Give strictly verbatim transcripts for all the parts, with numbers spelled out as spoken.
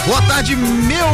Boa tarde, meus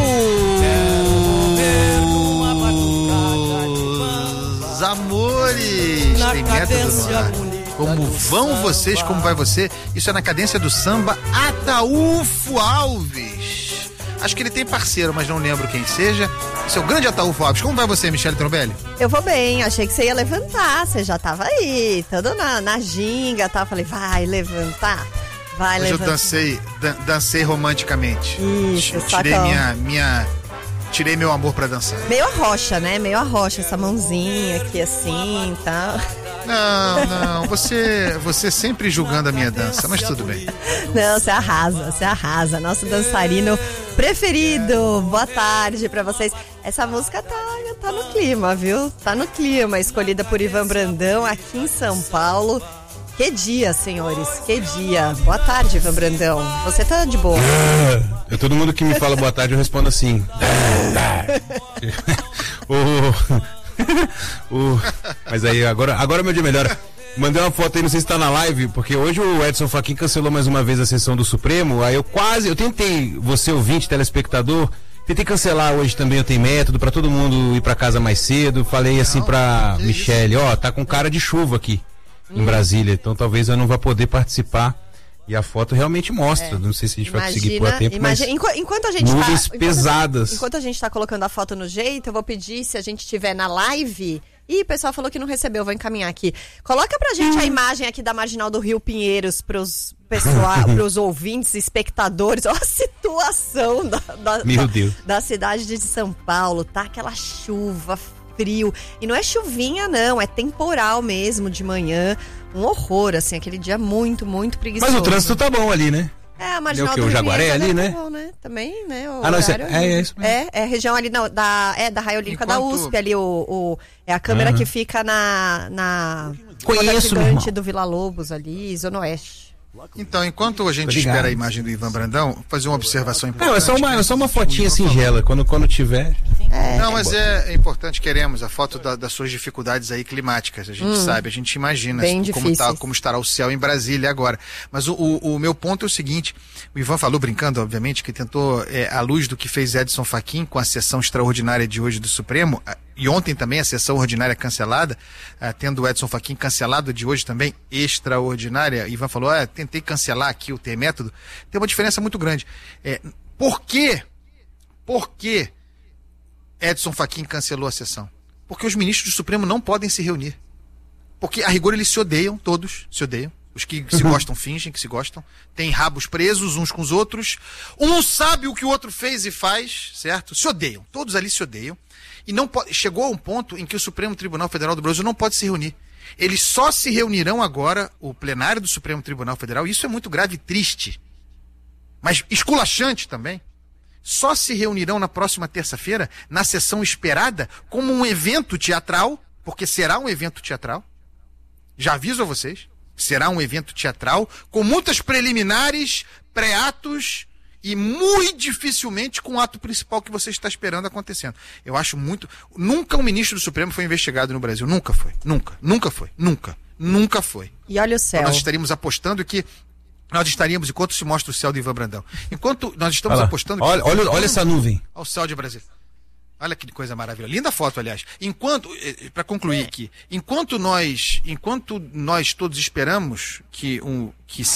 amores. Tem método no ar. Como vão vocês? Como vai você? Isso é na cadência do samba Ataúfo Alves. Acho que ele tem parceiro, mas não lembro quem seja. Esse é o grande Ataúfo Alves. Como vai você, Michele Trombelli? Eu vou bem, achei que você ia levantar. Você já tava aí, todo na, na ginga, tá? Falei, vai levantar. Vai Hoje levantar. eu dancei, dan- dancei romanticamente. Isso, Tirei sacão. minha, minha, tirei meu amor pra dançar. Meio arrocha, né? Meio arrocha, essa mãozinha aqui assim e tal. Não, não, você, você sempre julgando a minha dança, mas tudo bem. Não, você arrasa, você arrasa. Nosso dançarino preferido. Boa tarde pra vocês. Essa música tá, tá no clima, viu? Tá no clima, escolhida por Ivan Brandão aqui em São Paulo. Que dia, senhores, que dia. Boa tarde, Ivan Brandão. Você tá de boa? Eu, todo mundo que me fala boa tarde, eu respondo assim. o, o, mas aí, agora, agora meu dia melhora. Mandei uma foto aí, não sei se tá na live, porque hoje o Edson Fachin cancelou mais uma vez a sessão do Supremo. Aí eu quase, eu tentei, você ouvinte, telespectador, tentei cancelar hoje também, eu tenho método, pra todo mundo ir pra casa mais cedo. Falei assim pra Michele, ó, tá com cara de chuva aqui em Brasília, então talvez eu não vá poder participar. E a foto realmente mostra, é. Não sei se a gente vai conseguir pôr a tempo, imagina, mas enquanto, enquanto a gente nuvens tá, pesadas. Enquanto, enquanto a gente tá colocando a foto no jeito, eu vou pedir, se a gente tiver na live... Ih, o pessoal falou que não recebeu, vou encaminhar aqui. Coloca pra gente a imagem aqui da Marginal do Rio Pinheiros pros, pessoal, pros ouvintes, espectadores. Olha a situação da, da, Meu da, Deus. da cidade de São Paulo, tá? Aquela chuva, frio. E não é chuvinha, não, é temporal mesmo de manhã. Um horror, assim, aquele dia muito, muito preguiçoso. Mas o trânsito tá bom ali, né? É, a Marginal é o, que, do o Rio Jaguaré Pinheiros ali, né? Tá bom, né? Também, né? O ah, não, isso é, horário é, ali. é isso mesmo. É, é a região ali não, da, é, da Raia Olímpica da Enquanto- U S P, ali, o, o, é a câmera Aham. que fica na, na Conheço, meu gigante irmão. do Vila Lobos ali, Zona Oeste. Então, enquanto a gente Tô ligado. espera a imagem do Ivan Brandão, vou fazer uma observação importante. Não, é só uma, é só uma O fotinha Ivan falou. singela, quando, quando tiver. Não, mas é, é importante, queremos a foto da- das suas dificuldades aí climáticas. A gente sabe, a gente imagina Bem como, tá, difíceis. como estará o céu em Brasília agora. Mas o, o- o meu ponto é o seguinte: o Ivan falou, brincando, obviamente, que tentou, é, à luz do que fez Edson Fachin com a sessão extraordinária de hoje do Supremo, a- e ontem também a sessão ordinária cancelada, ah, tendo o Edson Fachin cancelado de hoje também, extraordinária. Ivan falou, ah, tentei cancelar aqui o T método. Tem uma diferença muito grande. É, por quê? Por quê? Edson Fachin cancelou a sessão? Porque os ministros do Supremo não podem se reunir. Porque, a rigor, eles se odeiam, todos se odeiam. Os que se gostam fingem que se gostam. Tem rabos presos uns com os outros. Um sabe o que o outro fez e faz, certo? Se odeiam. Todos ali se odeiam. E não pode, chegou a um ponto em que o Supremo Tribunal Federal do Brasil não pode se reunir. Eles só se reunirão agora, o plenário do Supremo Tribunal Federal, e isso é muito grave e triste, mas esculachante também. Só se reunirão na próxima terça-feira, na sessão esperada, como um evento teatral, porque será um evento teatral. Já aviso a vocês, será um evento teatral, com muitas preliminares, pré-atos e muito dificilmente com o ato principal que você está esperando acontecendo. Eu acho muito... Nunca um ministro do Supremo foi investigado no Brasil. Nunca foi. Nunca. Nunca foi. Nunca. Nunca foi. E olha o céu. Nós estaríamos apostando que nós estaríamos, enquanto se mostra o céu do Ivan Brandão, enquanto nós estamos Olha lá. apostando... Olha, que olha, olha essa nuvem. ao céu de Brasília. Olha que coisa maravilhosa. Linda foto, aliás. Enquanto, para concluir aqui, enquanto nós, enquanto nós todos esperamos que um que